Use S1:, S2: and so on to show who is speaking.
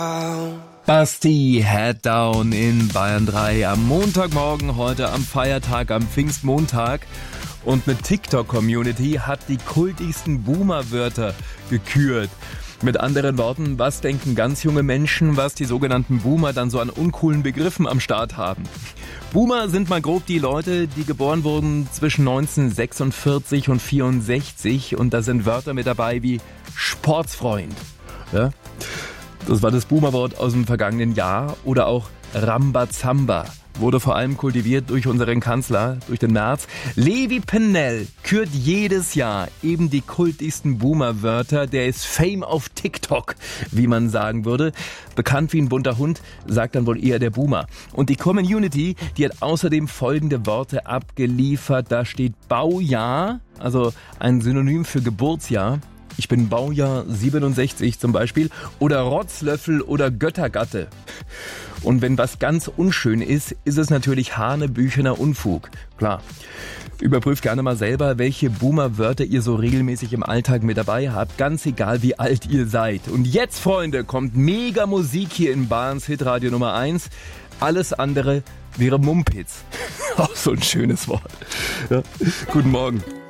S1: Basti Head Down in Bayern 3 am Montagmorgen, heute am Feiertag, am Pfingstmontag. Und eine TikTok-Community hat die kultigsten Boomer-Wörter gekürt. Mit anderen Worten, was denken ganz junge Menschen, was die sogenannten Boomer dann so an uncoolen Begriffen am Start haben? Boomer sind mal grob die Leute, die geboren wurden zwischen 1946 und 64, und da sind Wörter mit dabei wie Sportsfreund. Ja? Das war das Boomer-Wort aus dem vergangenen Jahr. Oder auch Rambazamba. Wurde vor allem kultiviert durch unseren Kanzler, durch den Merz. Levi Pennell kürt jedes Jahr eben die kultigsten Boomer-Wörter. Der ist Fame auf TikTok, wie man sagen würde. Bekannt wie ein bunter Hund, sagt dann wohl eher der Boomer. Und die Community, die hat außerdem folgende Worte abgeliefert. Da steht Baujahr, also ein Synonym für Geburtsjahr. Ich bin Baujahr 67 zum Beispiel. Oder Rotzlöffel oder Göttergatte. Und wenn was ganz unschön ist, ist es natürlich hanebüchener Unfug. Klar. Überprüft gerne mal selber, welche Boomer-Wörter ihr so regelmäßig im Alltag mit dabei habt. Ganz egal, wie alt ihr seid. Und jetzt, Freunde, kommt mega Musik hier in Bayerns Hitradio Nummer 1. Alles andere wäre Mumpitz. Auch so ein schönes Wort. Ja. Guten Morgen.